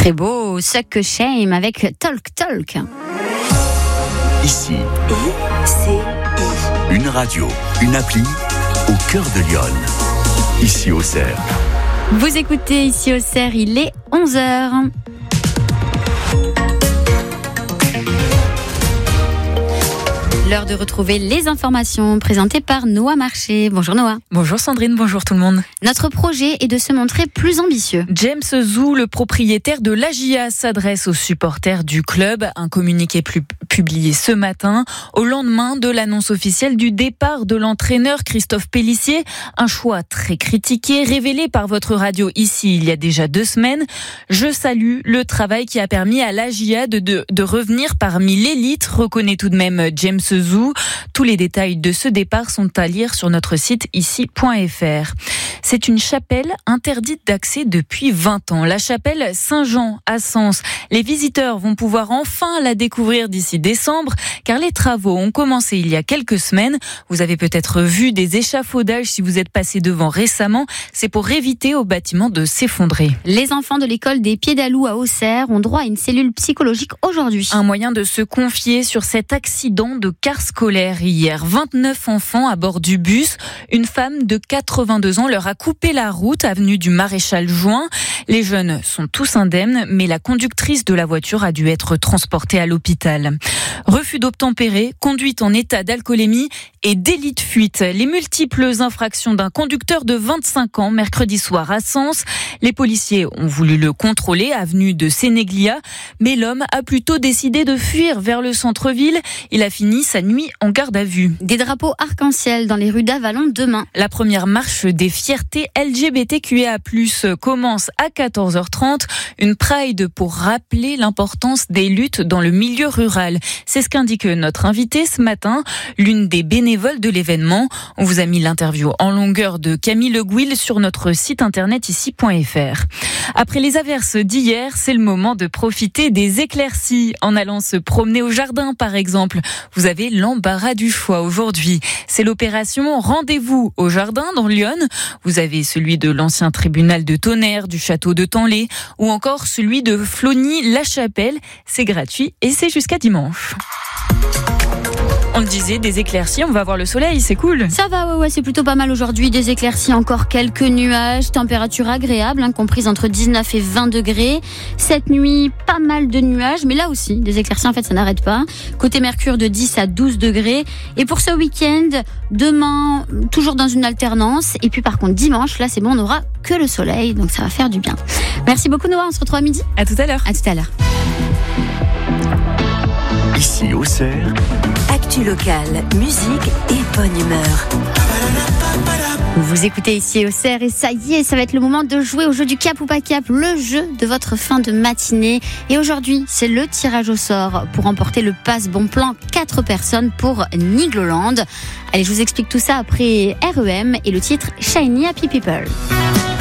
Très beau, Suck Shame avec Talk Talk. Ici, une radio, une appli au cœur de Lyon. Ici Auxerre. Vous écoutez Ici Auxerre, il est 11h. L'heure de retrouver les informations présentées par Noah Marché. Bonjour Noah. Bonjour Sandrine, bonjour tout le monde. Notre projet est de se montrer plus ambitieux. James Zou, le propriétaire de l'AJA, s'adresse aux supporters du club. Un communiqué publié ce matin, au lendemain de l'annonce officielle du départ de l'entraîneur Christophe Pélissier. Un choix très critiqué, révélé par votre radio ici il y a déjà 2 semaines. Je salue le travail qui a permis à l'AJA de revenir parmi l'élite, reconnaît tout de même James Zou. Tous les détails de ce départ sont à lire sur notre site ici.fr. C'est une chapelle interdite d'accès depuis 20 ans. La chapelle Saint-Jean à Sens. Les visiteurs vont pouvoir enfin la découvrir d'ici décembre, car les travaux ont commencé il y a quelques semaines. Vous avez peut-être vu des échafaudages si vous êtes passé devant récemment. C'est pour éviter au bâtiment de s'effondrer. Les enfants de l'école des Pieds d'Alou à Auxerre ont droit à une cellule psychologique aujourd'hui. Un moyen de se confier sur cet accident de car scolaire hier. 29 enfants à bord du bus. Une femme de 82 ans leur a coupé la route, avenue du Maréchal Juin. Les jeunes sont tous indemnes, mais la conductrice de la voiture a dû être transportée à l'hôpital. Refus d'obtempérer, conduite en état d'alcoolémie et délit de fuite. Les multiples infractions d'un conducteur de 25 ans mercredi soir à Sens. Les policiers ont voulu le contrôler, avenue de Sénéglia, mais l'homme a plutôt décidé de fuir vers le centre-ville. Il a fini sa nuit en garde à vue. Des drapeaux arc-en-ciel dans les rues d'Avallon demain. La première marche des fiertés LGBTQIA+, commence à 14h30. Une Pride pour rappeler l'importance des luttes dans le milieu rural. C'est ce qu'indique notre invitée ce matin, l'une des bénévoles de l'événement. On vous a mis l'interview en longueur de Camille Le Gouil sur notre site internet ici.fr. Après les averses d'hier, c'est le moment de profiter des éclaircies en allant se promener au jardin par exemple. Vous avez l'embarras du choix aujourd'hui. C'est l'opération Rendez-vous au jardin dans Lyon. Vous avez celui de l'ancien tribunal de Tonnerre, du château de Tanlay ou encore celui de Flony-la-Chapelle. C'est gratuit et c'est jusqu'à dimanche. On le disait, des éclaircies, on va voir le soleil, c'est cool. Ça va, ouais, c'est plutôt pas mal aujourd'hui. Des éclaircies, encore quelques nuages, température agréable, comprise entre 19 et 20 degrés. Cette nuit, pas mal de nuages, mais là aussi, des éclaircies, en fait, ça n'arrête pas. Côté Mercure, de 10 à 12 degrés. Et pour ce week-end, demain, toujours dans une alternance. Et puis par contre, dimanche, là, c'est bon, on n'aura que le soleil, donc ça va faire du bien. Merci beaucoup, Noah, on se retrouve à midi. À tout à l'heure. À tout à l'heure. Ici Auxerre. Actu locale, musique et bonne humeur. Vous écoutez Ici Auxerre et ça y est, ça va être le moment de jouer au jeu du cap ou pas cap, le jeu de votre fin de matinée. Et aujourd'hui, c'est le tirage au sort pour remporter le pass bon plan 4 personnes pour Nigloland. Allez, je vous explique tout ça après REM et le titre Shiny Happy People.